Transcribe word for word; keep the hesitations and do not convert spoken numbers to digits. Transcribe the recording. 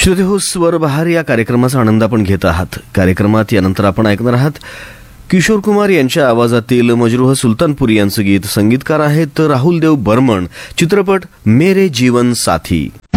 श्रोते हो, स्वरबहार या कार्यक्रमाचा आनंद आपण घेत आहात. कार्यक्रमात यानंतर आपण ऐकणार आहात किशोर कुमार यांच्या आवाजातील मजरूह सुलतानपुरी यांचं गीत. संगीतकार आहेत राहुल देव बर्मन. चित्रपट मेरे जीवन साथी.